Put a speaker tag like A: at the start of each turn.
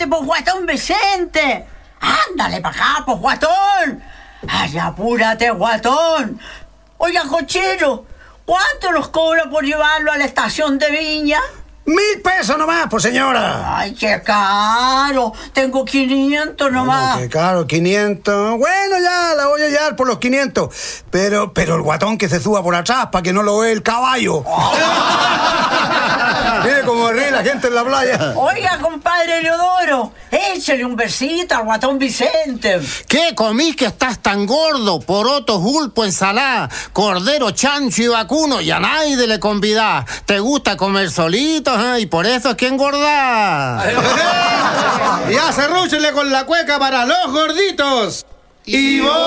A: pues, guatón Vicente. Ándale para acá, pues, guatón. Ay, apúrate, guatón. Oiga, cochero, ¿cuánto nos cobra por llevarlo a la estación de Viña?
B: 1.000 pesos nomás, pues, señora.
A: Ay, qué caro. Tengo 500 nomás.
B: Qué caro, 500. Bueno, ya la voy a llevar por los 500. Pero el guatón que se suba por atrás para que no lo vea el caballo. Mire cómo ríe la gente en la playa.
A: Oiga, compadre Leodoro, échale un besito al guatón Vicente.
C: ¿Qué comís que estás tan gordo? Porotos, pulpo, ensalada, cordero, chancho y vacuno, y a nadie le convidás. ¿Te gusta comer solito? Y por eso es que engordás.
D: Ya cerrúchele con la cueca para los gorditos.
C: Y vos.